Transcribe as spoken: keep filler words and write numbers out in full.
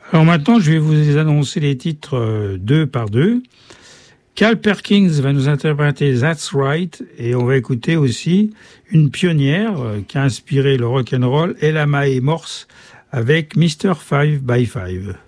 Alors maintenant, je vais vous annoncer les titres euh, deux par deux. Carl Perkins va nous interpréter That's Right, et on va écouter aussi une pionnière euh, qui a inspiré le rock'n'roll, Ella Mae Morse, avec mister Five by Five.